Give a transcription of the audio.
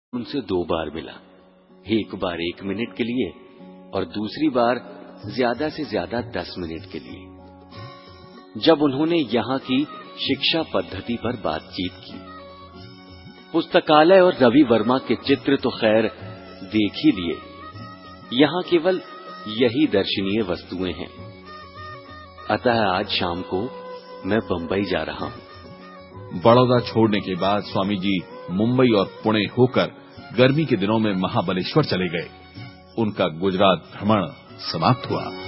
उनसे 2 बार मिला, एक बार 1 मिनट के लिए और दूसरी बार ज्यादा से ज्यादा 10 मिनट के लिए। जब उन्होंने यहाँ की शिक्षा पद्धति पर बातचीत की, पुस्तकालय और रवि वर्मा के चित्र तो खैर देख ही लिए, यहाँ केवल यही दर्शनीय वस्तुएं हैं। अतः आज शाम को मैं बंबई जा रहा हूं। बड़ौदा छोड़ने के बाद स्वामी जी मुंबई और पुणे होकर गर्मी के दिनों में महाबलेश्वर चले गए। उनका गुजरात भ्रमण समाप्त हुआ।